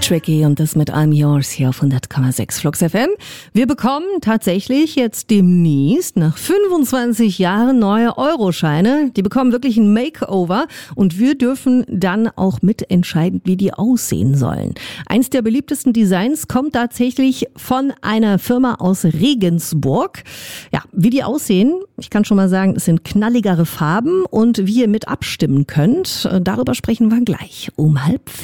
Tricky und das mit I'm Yours hier auf 100,6 Flux FM. Wir bekommen tatsächlich jetzt demnächst nach 25 Jahren neue Euroscheine. Die bekommen wirklich ein Makeover und wir dürfen dann auch mitentscheiden, wie die aussehen sollen. Eins der beliebtesten Designs kommt tatsächlich von einer Firma aus Regensburg. Ja, wie die aussehen, ich kann schon mal sagen, es sind knalligere Farben und wie ihr mit abstimmen könnt, darüber sprechen wir gleich um 3:30.